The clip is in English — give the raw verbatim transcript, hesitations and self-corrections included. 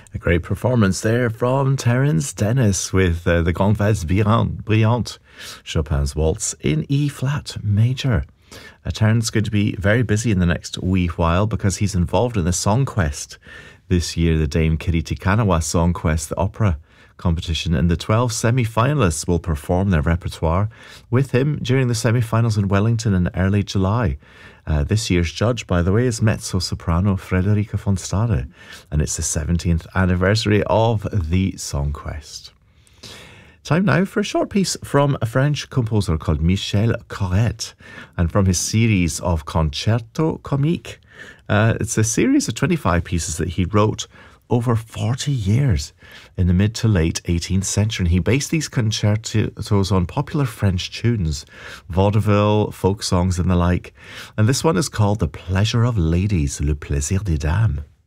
A great performance there from Terence Dennis with uh, the Grande Valse Brillante, Chopin's Waltz in E-flat major. Uh, Terence is going to be very busy in the next wee while because he's involved in the Song Quest this year, the Dame Kiriti Kanawa Song Quest, the opera competition, and the twelve semi-finalists will perform their repertoire with him during the semi-finals in Wellington in early July. Uh, this year's judge, by the way, is mezzo-soprano Frederica von Stade, and it's the seventeenth anniversary of the Song Quest. Time now for a short piece from a French composer called Michel Corrette, and from his series of Concerto Comique. Uh, it's a series of twenty-five pieces that he wrote over forty years in the mid to late eighteenth century. And he based these concertos on popular French tunes, vaudeville, folk songs and the like. And this one is called The Pleasure of Ladies, Le Plaisir des Dames.